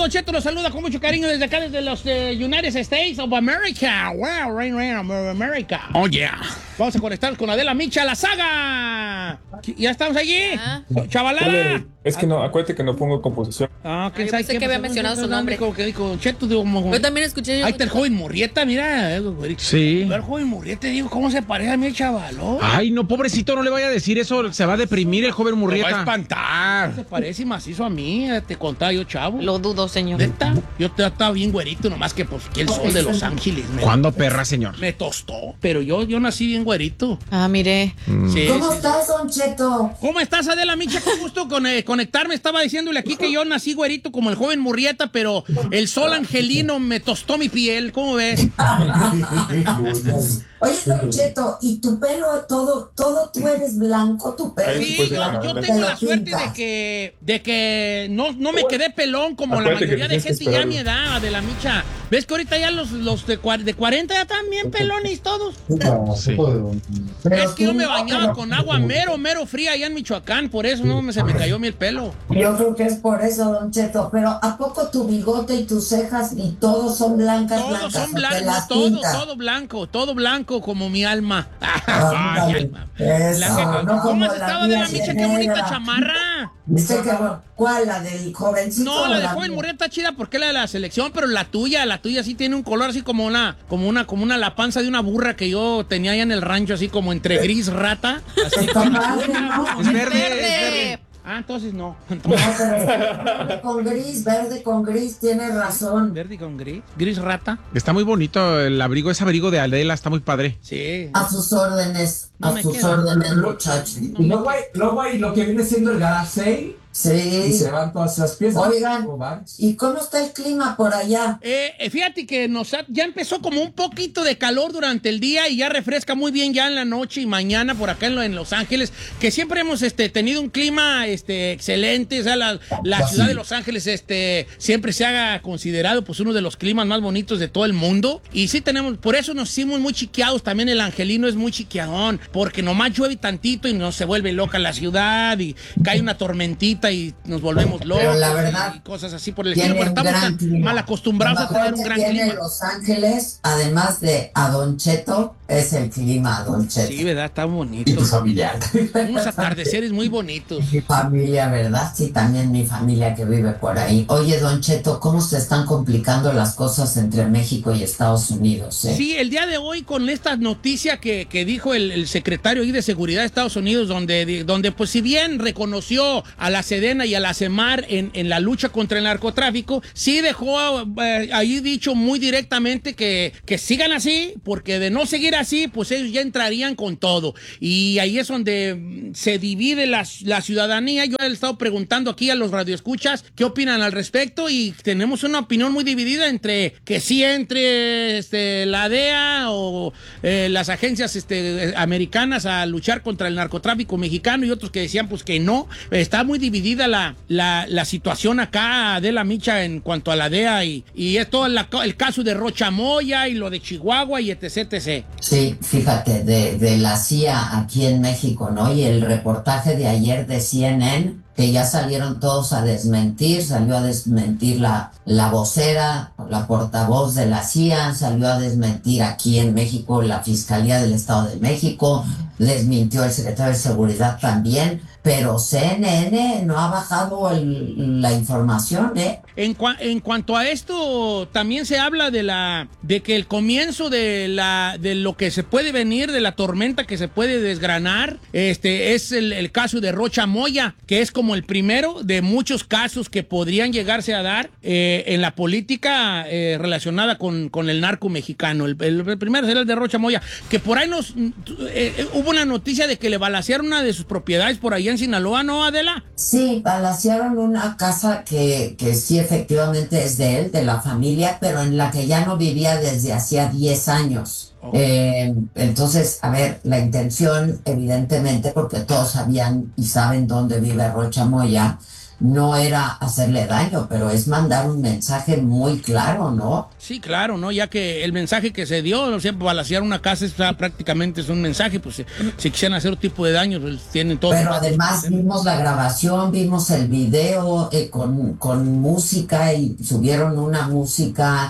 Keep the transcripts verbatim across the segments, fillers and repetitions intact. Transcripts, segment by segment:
Don Cheto nos saluda con mucho cariño desde acá, desde los uh, United States of America. Wow, right, right, America. Oh, yeah. Vamos a conectar con Adela Micha, la saga. ¿Ya estamos allí? ¿Ah? Chavalada. Es que no, acuérdate que no pongo composición. Ah, ¿qué ah, pensé que, que había mencionado su nombre. Como que dijo Cheto, digo, como, yo también escuché. Ahí está el joven Murrieta, mira. Sí. El joven Murrieta, digo, ¿cómo se parece a mí el chavalón? Ay, no, pobrecito, no le vaya a decir eso, se va a deprimir el joven Murrieta. Se va a espantar. Se parece macizo a mí, te contaba yo, chavo. Lo dudo, señor. ¿Neta? Yo te estaba bien güerito, nomás que pues que el sol de Los Ángeles. Me, ¿Cuándo, perra, señor? Me tostó, pero yo, yo nací bien güerito. Ah, mire. Mm. Sí, ¿Cómo sí, estás, Don Cheto? ¿Cómo estás, Adela Micha? Qué gusto con, eh, conectarme. Estaba diciéndole aquí que yo nací güerito como el joven Murrieta, pero el sol angelino me tostó mi piel. ¿Cómo ves? Oye, Don Cheto, ¿y tu pelo todo, todo tú eres blanco, tu pelo? Sí, yo, yo tengo la suerte de que, de que no, no me quedé pelón como la mayoría de gente ya a mi edad, Adela Micha. ¿Ves que ahorita ya los, los de, de cuarenta ya están bien pelones todos? Sí. Es que yo me bañaba con agua mero, mero fría allá en Michoacán, por eso no se me cayó a mí el pelo. Yo creo que es por eso, Don Cheto, pero ¿a poco tu bigote y tus cejas y todos son blancas, todos blancas? Todos son blancos, todo, todo blanco, todo blanco como mi alma. Ay, alma. Eso, la que, no ¿Cómo has estado, de la Micha? Qué bonita chamarra. ¿Viste que, cuál? ¿La del jovencito? No, la de joven Murrieta está chida porque es la de la selección, pero la tuya, la tuya sí tiene un color así como una, como una, como una, la panza de una burra que yo tenía allá en el rancho, así como entre gris rata. Así. Es verde, ¿no? Es verde, es verde. Ah, entonces no. Entonces... no pero verde con gris, verde con gris, tienes razón. Verde con gris, gris rata. Está muy bonito el abrigo, ese abrigo de Adela está muy padre. Sí. A sus órdenes, no a sus queda. órdenes, muchachos. Y luego hay, luego hay lo que viene siendo el garage sale. Sí. Y se van todas esas piezas. Oigan, ¿y cómo está el clima por allá? Eh, fíjate que nos ha, ya empezó como un poquito de calor durante el día y ya refresca muy bien ya en la noche y mañana por acá en, lo, en Los Ángeles, que siempre hemos este, tenido un clima este, excelente. O sea, la, la ciudad de Los Ángeles este, siempre se ha considerado pues uno de los climas más bonitos de todo el mundo. Y sí tenemos, por eso nos hicimos muy chiqueados. También el angelino es muy chiqueadón, porque nomás llueve tantito y nos se vuelve loca la ciudad y cae una tormentita y nos volvemos locos. Pero la verdad, y cosas así por el estilo, pero estamos tan clima. mal acostumbrados a tener un gran tiene clima. Los Ángeles, además de a Don Cheto, es el clima a Don Cheto. Sí, ¿verdad? Está bonito. Y tu familia. Unos atardeceres muy bonitos. Mi familia, ¿verdad? Sí, también mi familia que vive por ahí. Oye, Don Cheto, ¿cómo se están complicando las cosas entre México y Estados Unidos? Eh? Sí, el día de hoy con esta noticia que, que dijo el, el secretario ahí de Seguridad de Estados Unidos, donde, donde pues si bien reconoció a la Sedena y a la CEMAR en, en la lucha contra el narcotráfico, sí dejó eh, ahí dicho muy directamente que, que sigan así, porque de no seguir así, pues ellos ya entrarían con todo. Y ahí es donde se divide la, la ciudadanía. Yo he estado preguntando aquí a los radioescuchas qué opinan al respecto y tenemos una opinión muy dividida entre que sí entre este, la D E A o eh, las agencias este, americanas a luchar contra el narcotráfico mexicano y otros que decían pues que no. Está muy dividida la, la, la situación acá de la Micha en cuanto a la D E A y, y es todo la, el caso de Rocha Moya y lo de Chihuahua y etc, etcétera. Sí, fíjate, de, de la C I A aquí en México, ¿no? Y el reportaje de ayer de C N N, que ya salieron todos a desmentir, salió a desmentir la, la vocera, la portavoz de la C I A, salió a desmentir aquí en México la Fiscalía del Estado de México, desmintió el secretario de Seguridad también, pero C N N no ha bajado el, la información, ¿eh? En, cua en cuanto a esto, también se habla de la de que el comienzo de la de lo que se puede venir, de la tormenta que se puede desgranar, este es el, el caso de Rocha Moya, que es como el primero de muchos casos que podrían llegarse a dar eh, en la política eh, relacionada con, con el narco mexicano. El, el, el primero será el de Rocha Moya, que por ahí nos eh, eh, hubo una noticia de que le balacearon una de sus propiedades por allá en Sinaloa, ¿no, Adela? Sí, balacearon una casa que, que sí efectivamente es de él, de la familia, pero en la que ya no vivía desde hacía diez años. Okay. Eh, entonces, a ver, la intención, evidentemente, porque todos sabían y saben dónde vive Rocha Moya, no era hacerle daño, pero es mandar un mensaje muy claro, ¿no? Sí, claro, ¿no? Ya que el mensaje que se dio, o sea, balacear una casa es, o sea, prácticamente es un mensaje, pues si, si quisieran hacer otro tipo de daño, pues tienen todo. Pero además vimos la grabación, vimos el video eh, con, con música y subieron una música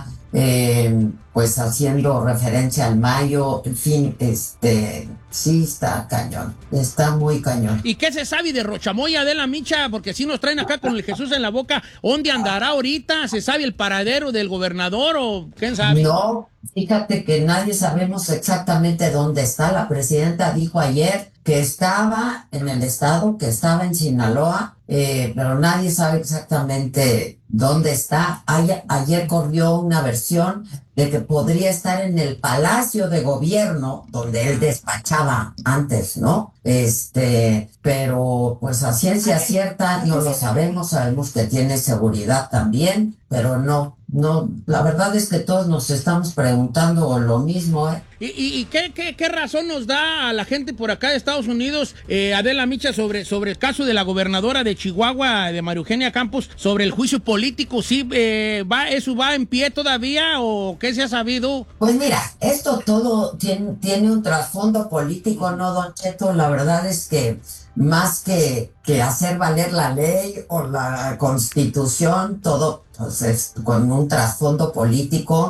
eh, pues haciendo referencia al mayo, en fin, este, sí está cañón, está muy cañón. ¿Y qué se sabe de Rochamoya, de la Micha? Porque si nos traen acá con el Jesús en la boca, ¿dónde andará ahorita? ¿Se sabe el paradero del gobernador o quién sabe? No, fíjate que nadie sabemos exactamente dónde está. La presidenta dijo ayer que estaba en el estado, que estaba en Sinaloa, eh, pero nadie sabe exactamente dónde está. Ayer, ayer corrió una versión de que podría estar en el Palacio de Gobierno, donde él despachaba antes, ¿no? Este, pero pues a ciencia cierta no lo sabemos, sabemos que tiene seguridad también, pero no, no, la verdad es que todos nos estamos preguntando lo mismo, ¿eh? ¿Y, y, y qué, qué, qué razón nos da a la gente por acá de Estados Unidos, eh, Adela Micha, sobre, sobre el caso de la gobernadora de Chihuahua, de María Eugenia Campos, sobre el juicio político? ¿Sí, eh, va, eso va en pie todavía o qué se ha sabido? Pues mira, esto todo tiene, tiene un trasfondo político, ¿no, Don Cheto? La verdad es que más que, que hacer valer la ley o la constitución, todo pues, es con un trasfondo político.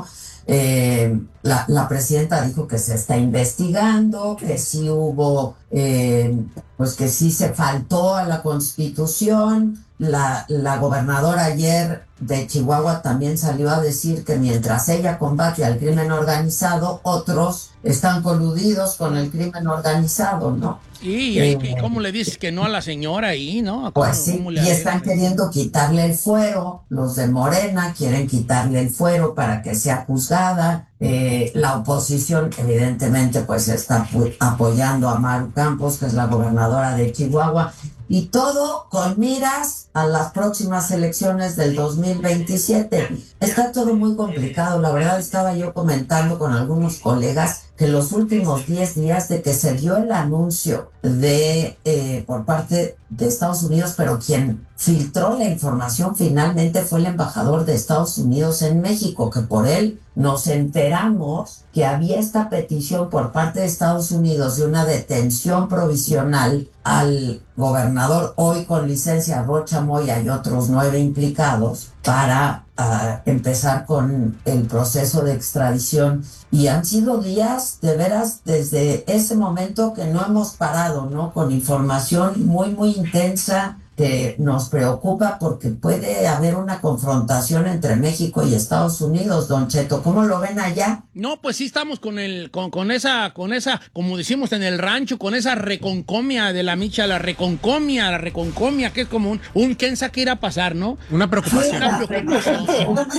Eh, la, la presidenta dijo que se está investigando, que sí hubo, eh, pues que sí se faltó a la Constitución. La, la gobernadora ayer de Chihuahua también salió a decir que mientras ella combate al crimen organizado, otros están coludidos con el crimen organizado, ¿no? Sí, Eh, ¿y cómo le dices que no a la señora ahí, no? ¿Cómo, Pues sí, cómo le y están arreglan? queriendo quitarle el fuero, los de Morena quieren quitarle el fuero para que sea juzgada. Eh, la oposición evidentemente pues está apo- apoyando a Maru Campos, que es la gobernadora de Chihuahua, y todo con miras a las próximas elecciones del dos mil veintisiete. Está todo muy complicado, la verdad estaba yo comentando con algunos colegas que los últimos diez días de que se dio el anuncio de eh, por parte de Estados Unidos, pero quien filtró la información finalmente fue el embajador de Estados Unidos en México, que por él nos enteramos que había esta petición por parte de Estados Unidos de una detención provisional al gobernador hoy con licencia Rocha Moya y otros nueve implicados para uh, empezar con el proceso de extradición. Y han sido días de veras desde ese momento que no hemos parado, ¿no? Con información muy, muy intensa que nos preocupa porque puede haber una confrontación entre México y Estados Unidos, Don Cheto. ¿Cómo lo ven allá? No, pues sí estamos con el, con, con esa, con esa, como decimos en el rancho, con esa reconcomia de la Micha, la reconcomia, la reconcomia, que es como un, un quién sabe qué irá a pasar, ¿no? Una preocupación. Una preocupación.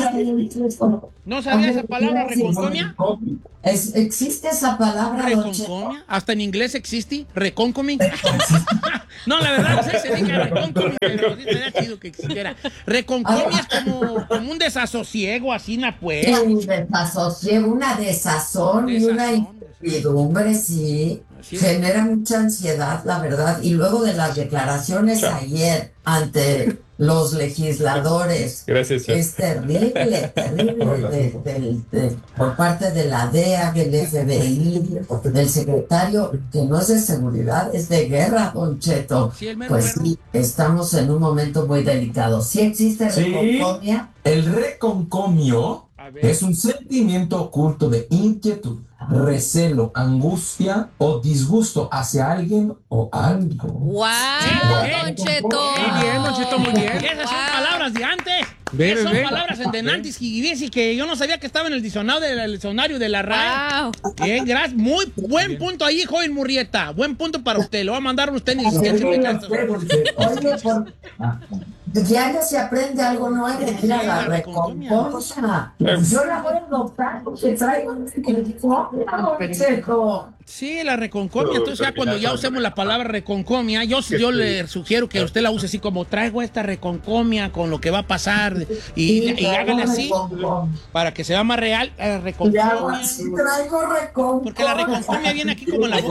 ¿No sabía esa palabra, reconcomia? Es, ¿Existe esa palabra, Don Cheto? ¿Reconcomia? ¿Hasta en inglés existe? ¿Reconcomi? No, la verdad, no sé si se diga reconcomi, pero sí sería chido que existiera. Reconcomia es como, como un desasosiego, así, na pues. Un desasosiego, una desazón y una Desazón. incertidumbre, sí. Así es. Genera mucha ansiedad, la verdad. Y luego de las declaraciones ayer ante los legisladores, Gracias, Chef. es terrible, terrible de- de- de- por parte de la D E A, del F B I, del secretario, que no es de seguridad, es de guerra, Don Cheto. Sí, el mero Pues mero. sí, estamos en un momento muy delicado. ¿Sí existe Sí. reconcomia? El reconcomio A ver. es un sentimiento oculto de inquietud, recelo, angustia o disgusto hacia alguien o algo. ¡Wow, Don Cheto! Muy bien, Don Cheto, muy bien. Esas son Wow. palabras de antes. Ve, Esas son ve. palabras en denantis y dice que yo no sabía que estaba en el diccionario de, el diccionario de la R A E. ¡Wow! Bien, gracias. Muy buen punto ahí, joven Murrieta. Buen punto para usted. Lo va a mandar a usted ni siquiera se meta esto. Oye, por... diario se aprende algo nuevo. Mira la reconcomia. Yo la voy a adoptar porque traigo un reconcomia, Don Cheto. Sí, la reconcomia. Entonces, ya cuando ya usemos la palabra reconcomia, yo, yo le sugiero que usted la use así como traigo esta reconcomia con lo que va a pasar y, y, y hágale así para que sea más real. Eh, reconcomia. Traigo reconcomia. Porque la reconcomia viene aquí como la boca.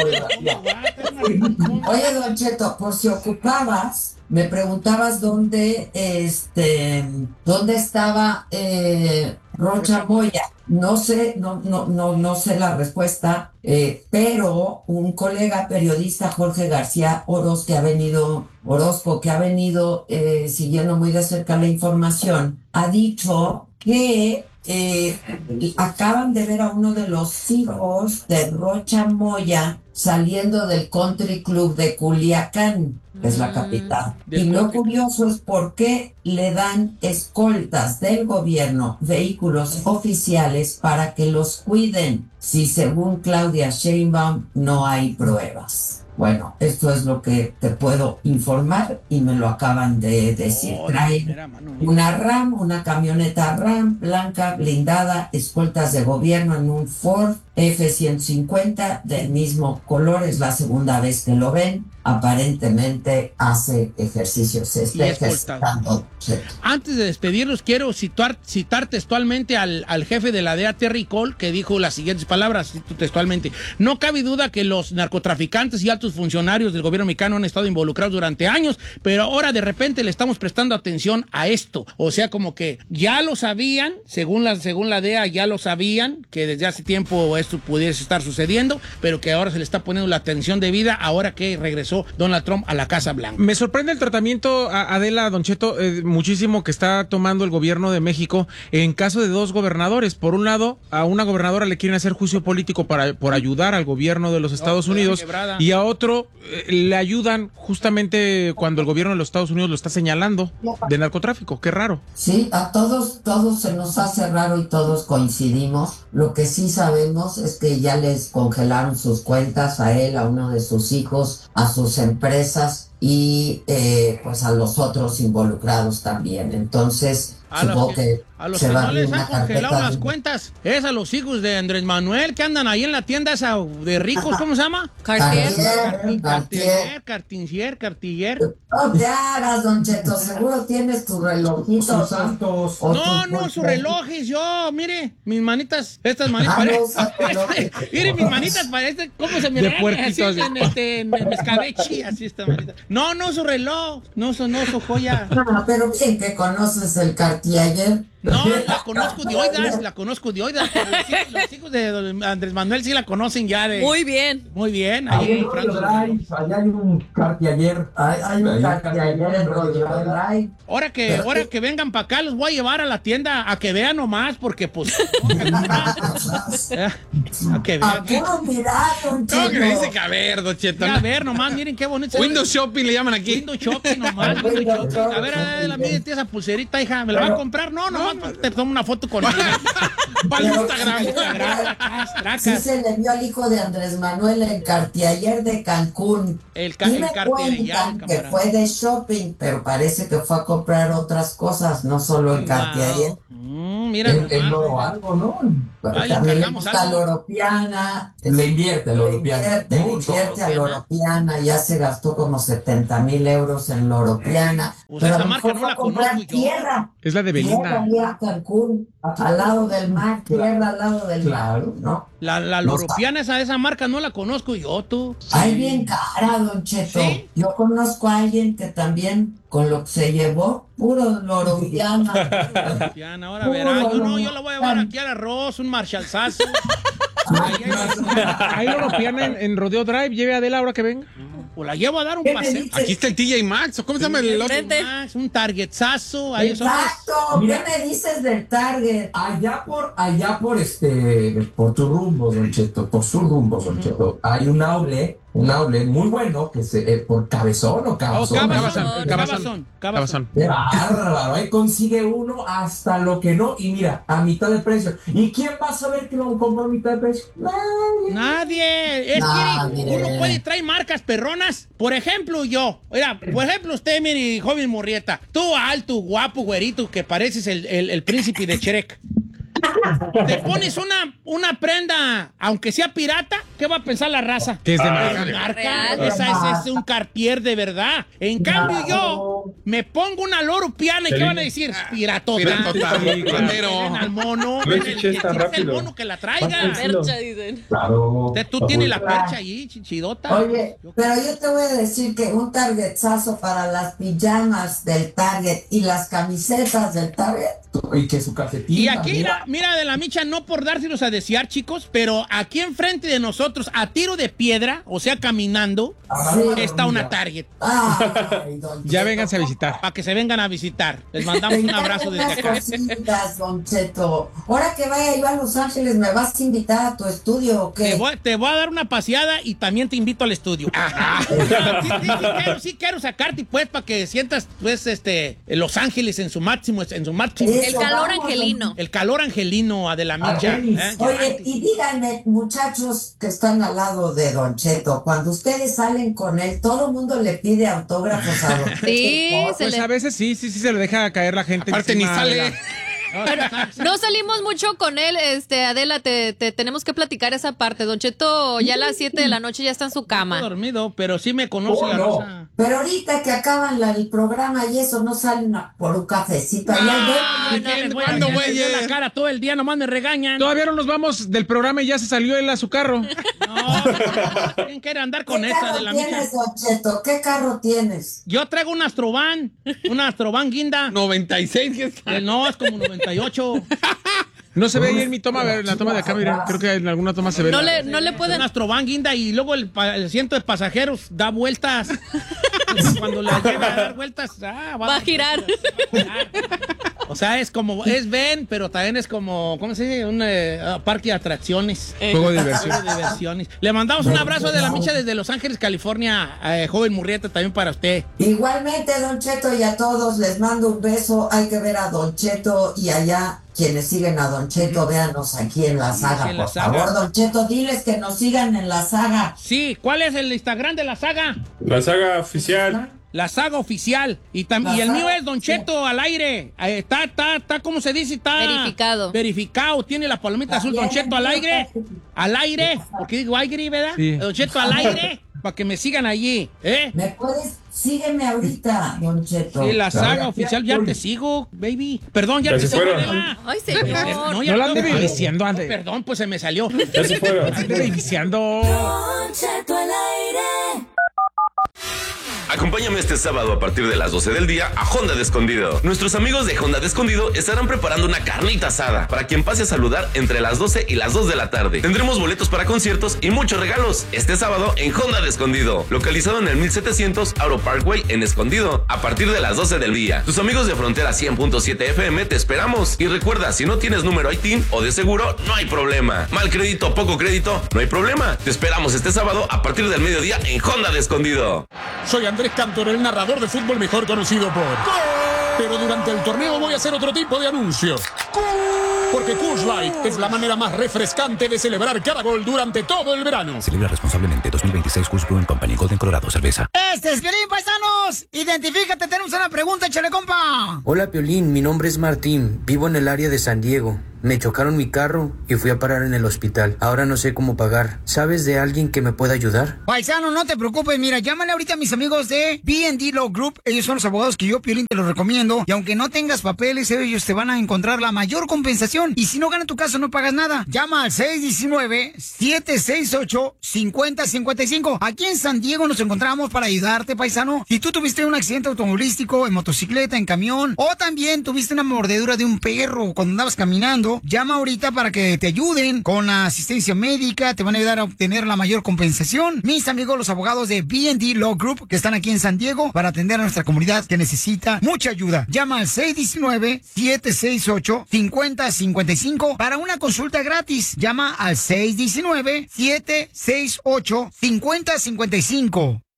Oye, Don Cheto, por si ocupabas, me preguntabas dónde, este, dónde estaba eh, Rocha Moya. No sé, no, no, no, no sé la respuesta, eh, pero un colega periodista, Jorge García Orozco, que ha venido, Orozco, que ha venido eh, siguiendo muy de cerca la información, ha dicho que eh, acaban de ver a uno de los hijos de Rocha Moya saliendo del Country Club de Culiacán, que es la capital. Mm, y lo curioso es por qué le dan escoltas del gobierno, vehículos oficiales para que los cuiden, si según Claudia Sheinbaum no hay pruebas. Bueno, esto es lo que te puedo informar y me lo acaban de decir. Traen una RAM, una camioneta RAM blanca, blindada, escoltas de gobierno en un Ford F ciento cincuenta del mismo color. Es la segunda vez que lo ven. Aparentemente hace ejercicio, se está ejercitando. Antes de despedirlos, quiero citar, citar textualmente al, al jefe de la D E A, Terry Cole, que dijo las siguientes palabras, cito textualmente: no cabe duda que los narcotraficantes y altos funcionarios del gobierno mexicano han estado involucrados durante años, pero ahora de repente le estamos prestando atención a esto. O sea, como que ya lo sabían, según la, según la D E A, ya lo sabían, que desde hace tiempo esto pudiese estar sucediendo, pero que ahora se le está poniendo la atención debida, ahora que regresó Donald Trump a la Casa Blanca. Me sorprende el tratamiento, Adela, Don Cheto, eh, muchísimo que está tomando el gobierno de México en caso de dos gobernadores. Por un lado, a una gobernadora le quieren hacer juicio político para, por ayudar al gobierno de los Estados no, Unidos quebrada. Y a otro eh, le ayudan justamente cuando el gobierno de los Estados Unidos lo está señalando de narcotráfico. Qué raro. Sí, a todos, todos se nos hace raro y todos coincidimos. Lo que sí sabemos es que ya les congelaron sus cuentas a él, a uno de sus hijos, a sus empresas y eh, pues a los otros involucrados también. Entonces, a supongo los que, que a los se que va no a les una han congelado carpeta las de... cuentas es a los hijos de Andrés Manuel que andan ahí en la tienda esa de ricos, ¿cómo se llama? Cartier. Cartier, Cartier, Cartier, Cartier. No te hagas, Don Cheto, seguro tienes tu relojito. Sus santos. o No, tu- no, sus relojes, yo, mire, mis manitas, estas manitas Ah, no, parecen, relojes. mire, mis manitas parecen, ¿cómo se me De ven? puerquito, Así, así. en, este, en, en escabeche, así esta manita. No, no, su reloj, no, su, no, su joya. No, pero bien que conoces el Cartier. No, la conozco de oídas, la conozco de oídas, pero los hijos, los hijos de don Andrés Manuel sí la conocen ya de... Muy bien. Muy bien, Ahí ahí en comprando Rodeo sus Drive, relojes. allá hay un Cartier. Hay, hay un Hay un Cartier en Cartier, Rodeo Drive. Ahora que, Pero- ahora que vengan para acá, los voy a llevar a la tienda a que vean nomás, porque pues... eh, a que A vean. puro mirar, Don ¿Cómo que le dice Cheto. que a ver, Don Cheto? A ver, nomás, miren qué bonito. Windows Shopping le llaman aquí. Windows Shopping nomás, Windows Shopping. A ver, a la mía esa pulserita, hija, ¿me la va a comprar? No, nomás te tomo una foto con ella. Para el Pero- Instagram. Instagram, tracas, Sí tracas. se le vio al hijo de Andrés Manuel el Cartier de Cancún. El, ca Y el me Cartier ya, cuentan que camarada. fue de shopping, pero parece que fue a comprar otras cosas, no solo el Cartier. Wow. Mm, mira El, el nomás. loro algo, ¿no? Pero Ahí también le encargamos gusta algo. Loropiana. Le invierte, Le Loropiana. invierte, le Mucho. invierte a Loropiana. Ya se gastó como setenta mil euros en Loropiana. Pues pero esa a lo marca mejor no fue la a comprar conozco yo. tierra. Es la de Tierra Belinda. allí a Cancún, al lado del mar, tierra al lado del Claro. mar, ¿no? La, la Los- Loropiana, esa, esa marca no la conozco yo, tú. Ay, bien cara, Don Cheto. ¿Sí? Yo conozco a alguien que también, con lo que se llevó, puro Loropiana. Loropiana, ahora verá. Yo no, yo la voy a llevar aquí al arroz, un Marshallsazo. Ahí, ahí, Ahí Europeana en, en Rodeo Drive. Lleve a Adela ahora que venga. o la llevo a dar un ¿Qué me paseo. dices? Aquí está el T J Maxx. ¿O ¿Cómo se llama el otro? Vente. Max, un targetzazo. Ahí son las- Exacto. Mira. ¿Qué me dices del Target? Allá por, allá por este, por tu rumbo, Don Cheto, por su rumbo, Don Cheto, hay un outlet, un outlet muy bueno que se, eh, por Cabezón o Oh, Cabazón. Cabazón, Cabazón, Cabazón, Cabazón. Cabazón. Qué bárbaro, ahí consigue uno hasta lo que no, y mira, a mitad de precio. ¿Y quién va a saber que lo compró a mitad de precio? Nadie. Nadie. Es Nadie. que uno puede traer marcas perronas. Por ejemplo, yo. Mira, por ejemplo, usted, mire, joven Murrieta. Tú alto, guapo, güerito, que pareces el, el, el príncipe de Shrek. te pones una, una prenda, aunque sea pirata, ¿qué va a pensar la raza? Que es de Ah, marca. La marca, Real. esa es, es un Cartier de verdad. En cambio yo me pongo una loro piana y ¿qué van a decir? Piratota. Piratota, Sí, cuatero. ven al mono. No ven es el, chiste tan el- el rápido. mono que la traiga. Más Percha, dicen. Claro. Usted, tú tienes la percha ahí, chichidota. Oye, pero yo te voy a decir que un targetazo para las pijamas del Target y las camisetas del Target. Y que su calcetín. Y aquí, mira. mira, mira de la micha, no por dárselos a desear, chicos, pero aquí enfrente de nosotros, a tiro de piedra, o sea, caminando, Sí. está una Target. Ay, don Ya Cheto, vénganse a visitar. Para que se vengan a visitar. Les mandamos un abrazo desde acá. Cositas, don Cheto. Ahora que vaya yo a Los Ángeles, ¿me vas a invitar a tu estudio o qué? Te voy, te voy a dar una paseada y también te invito al estudio. Sí, sí, sí, sí quiero, sí quiero sacarte, pues, para que sientas, pues, este, Los Ángeles en su máximo, en su máximo. Eso, El calor vamos, angelino. El calor angelino, Adela Micha. Argenis. ¿eh? Oye, y díganme, muchachos que están al lado de Don Cheto, cuando ustedes salen con él, todo el mundo le pide autógrafos a Don Cheto. Sí, se Pues le- a veces sí, sí, sí se le deja caer la gente. Aparte ni encima de sale. la- No salimos mucho con él, este, Adela, te, te tenemos que platicar esa parte. Don Cheto ya a las siete de la noche ya está en su Estoy cama. dormido, pero sí me conoce Oh, la no. Rosa. Pero ahorita que acaban la- el programa y eso, no salen a- por un cafecito. Allá Ay, no les voy a ¿Cuándo, hacer güeyes? la cara todo el día, nomás me regañan. Todavía no nos vamos del programa y ya se salió él a su carro. No, ¿quién quiere andar con ¿Qué esta carro de la Micha? tienes, Don Cheto? ¿Qué carro tienes? Yo traigo un Astrovan, un Astrovan guinda. noventa y seis, ¿qué es? Eh, No, es como noventa y ocho. No se ve ahí en mi toma, a ver, en la toma de acá, miren, creo que en alguna toma se ve. No la- le, no le Un pueden... Astrovan guinda y luego el, pa- el asiento de pasajeros da vueltas. Cuando la lleva a dar vueltas, ah, Va a girar. O sea, es como, es ven, pero también es como, ¿cómo se dice? Un eh, ah, parque de atracciones. Juego de diversión. Juego de diversiones. Le mandamos un abrazo de la Micha desde Los Ángeles, California. Eh, joven Murrieta, también para usted. Igualmente, Don Cheto, y a todos les mando un beso. Hay que ver a Don Cheto y allá, quienes siguen a Don Cheto, véanos aquí en la Sí, saga, sí, en la por saga. favor. Don Cheto, diles que nos sigan en la saga. Sí, ¿cuál es el Instagram de la saga? La saga oficial. La saga oficial. Y, tam- La y el saga mío es Don Cheto al aire. Eh, Está, está, está, ¿cómo se dice? Está Verificado. Verificado. Tiene la palomita azul. Don Cheto al aire. Al aire. Porque digo aire, ¿verdad? Sí. Don Cheto al aire. Para que me sigan allí. ¿Eh? ¿Me puedes? Sígueme ahorita, Don Cheto. Sí, la saga Saga. oficial. Ya te sigo, baby. Perdón, ya, Ya te se sigo. fueron. Adela. Ay, señor. ya No te la ande tengo- diciendo, ande. Perdón, pues se me salió. Ya se fueron. Ande diciendo. Acompáñame este sábado a partir de las doce del día a Honda de Escondido. Nuestros amigos de Honda de Escondido estarán preparando una carnita asada para quien pase a saludar entre las doce y las dos de la tarde. Tendremos boletos para conciertos y muchos regalos este sábado en Honda de Escondido, localizado en el mil setecientos Auro Parkway en Escondido, a partir de las doce del día. Tus amigos de Frontera cien punto siete F M te esperamos. Y recuerda, si no tienes número I T I N o de seguro, no hay problema. Mal crédito, poco crédito, no hay problema. Te esperamos este sábado a partir del mediodía en Honda de Escondido. Soy Andrés Cantor, el narrador de fútbol mejor conocido por... Pero durante el torneo voy a hacer otro tipo de anuncios. Porque Coors Light es la manera más refrescante de celebrar cada gol durante todo el verano. Celebra responsablemente. Dos mil veintiséis Coors Brewing Company. Golden, Colorado. Cerveza. Este es Piolín, paisanos. Identifícate, tenemos una pregunta, échale, compa. Hola Piolín, mi nombre es Martín, vivo en el área de San Diego. Me chocaron mi carro y fui a parar en el hospital. Ahora no sé cómo pagar. ¿Sabes de alguien que me pueda ayudar? Paisano, no te preocupes, mira, llámale ahorita a mis amigos de B and D Law Group. Ellos son los abogados que yo, Piolín, te los recomiendo. Y aunque no tengas papeles, ellos te van a encontrar la mayor compensación. Y si no gana tu caso, no pagas nada. Llama al seis uno nueve, siete seis ocho, cinco cero cinco cinco. Aquí en San Diego nos encontramos para ayudarte, paisano. Si tú tuviste un accidente automovilístico, en motocicleta, en camión, o también tuviste una mordedura de un perro cuando andabas caminando, llama ahorita para que te ayuden con la asistencia médica, te van a ayudar a obtener la mayor compensación. Mis amigos, los abogados de B and D Law Group, que están aquí en San Diego para atender a nuestra comunidad que necesita mucha ayuda. Llama al seis uno nueve, siete seis ocho, cinco cero cinco cinco para una consulta gratis. Llama al seis uno nueve, siete seis ocho, cinco cero cinco cinco.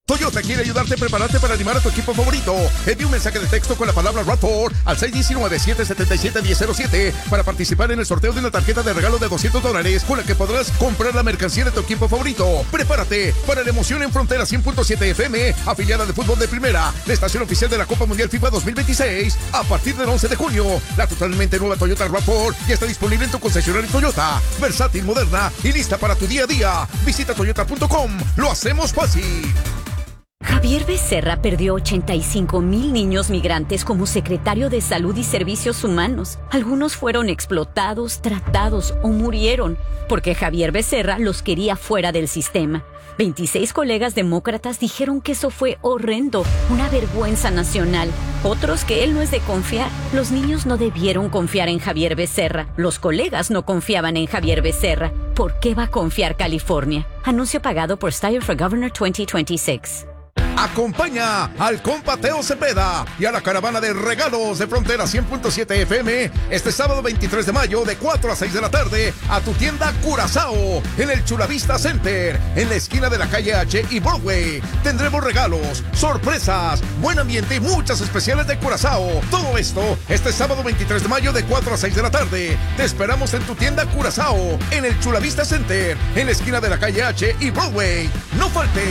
Toyota quiere ayudarte a prepararte para animar a tu equipo favorito. Envía un mensaje de texto con la palabra RAV cuatro al seis uno nueve, siete siete siete, uno cero cero siete para participar en el sorteo de una tarjeta de regalo de doscientos dólares con la que podrás comprar la mercancía de tu equipo favorito. Prepárate para la emoción en Frontera cien punto siete F M, afiliada de fútbol de primera, la estación oficial de la Copa Mundial FIFA dos mil veintiséis. A partir del once de junio, la totalmente nueva Toyota RAV cuatro ya está disponible en tu concesionario Toyota. Versátil, moderna y lista para tu día a día. Visita toyota punto com. Lo hacemos fácil. Javier Becerra perdió ochenta y cinco mil niños migrantes como secretario de Salud y Servicios Humanos. Algunos fueron explotados, tratados o murieron porque Javier Becerra los quería fuera del sistema. veintiséis colegas demócratas dijeron que eso fue horrendo, una vergüenza nacional. Otros que él no es de confiar. Los niños no debieron confiar en Javier Becerra. Los colegas no confiaban en Javier Becerra. ¿Por qué va a confiar California? Anuncio pagado por Steyer for Governor veinte veintiséis. Acompaña al compa Teo Cepeda y a la caravana de regalos de Frontera cien punto siete F M este sábado veintitrés de mayo de cuatro a seis de la tarde a tu tienda Curazao en el Chula Vista Center en la esquina de la calle H y Broadway. Tendremos regalos, sorpresas, buen ambiente y muchas especiales de Curazao. Todo esto este sábado veintitrés de mayo de cuatro a seis de la tarde. Te esperamos en tu tienda Curazao en el Chula Vista Center en la esquina de la calle H y Broadway. ¡No faltes!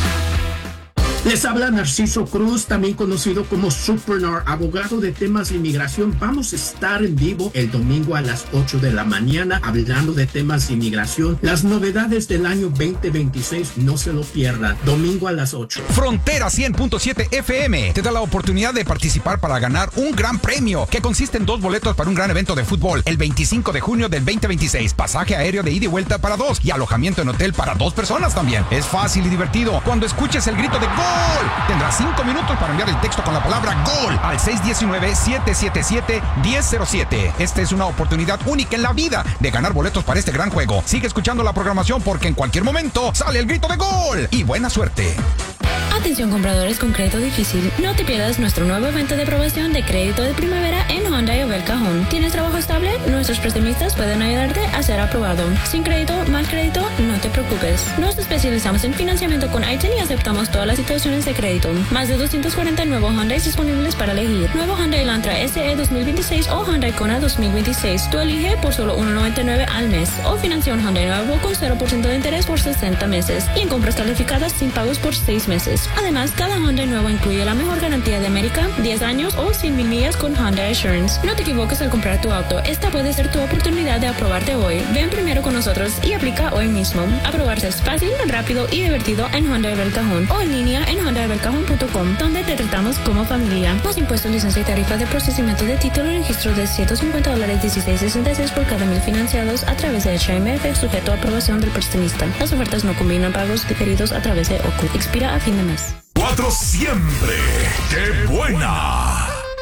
Les habla Narciso Cruz, también conocido como Supernor, abogado de temas de inmigración. Vamos a estar en vivo el domingo a las ocho de la mañana hablando de temas de inmigración. Las novedades del año veinte veintiséis, no se lo pierdan. Domingo a las ocho. Frontera cien punto siete F M te da la oportunidad de participar para ganar un gran premio que consiste en dos boletos para un gran evento de fútbol el veinticinco de junio del veinte veintiséis, pasaje aéreo de ida y vuelta para dos y alojamiento en hotel para dos personas también. Es fácil y divertido. Cuando escuches el grito de ¡gol! Tendrás cinco minutos para enviar el texto con la palabra GOL al seis uno nueve, siete siete siete, uno cero cero siete. Esta es una oportunidad única en la vida de ganar boletos para este gran juego. Sigue escuchando la programación porque en cualquier momento sale el grito de GOL. Y buena suerte. Atención compradores con crédito difícil, no te pierdas nuestro nuevo evento de aprobación de crédito de primavera en Hyundai of El Cajón. ¿Tienes trabajo estable? Nuestros prestamistas pueden ayudarte a ser aprobado. Sin crédito, mal crédito, no te preocupes. Nos especializamos en financiamiento con I T E N y aceptamos todas las situaciones de crédito. Más de doscientos cuarenta nuevos Hyundai disponibles para elegir. Nuevo Hyundai Elantra S E dos mil veintiséis o Hyundai Kona dos mil veintiséis. Tú elige por solo uno noventa y nueve al mes. O financia un Hyundai nuevo con cero por ciento de interés por sesenta meses. Y en compras calificadas sin pagos por seis meses. Además, cada Hyundai nuevo incluye la mejor garantía de América, diez años o cien mil millas con Hyundai Assurance. No te equivoques al comprar tu auto. Esta puede ser tu oportunidad de aprobarte hoy. Ven primero con nosotros y aplica hoy mismo. Aprobarse es fácil, rápido y divertido en Hyundai del Cajón o en línea en hyundai del cajón punto com, donde te tratamos como familia. Los impuestos, licencia y tarifa de procesamiento de título y registro de ciento cincuenta dólares dieciséis sesenta y seis por cada mil financiados a través de H M F, sujeto a aprobación del prestamista. Las ofertas no combinan pagos diferidos a través de O C U. Expira a fin de mes. Cuatro siempre. ¡Qué buena!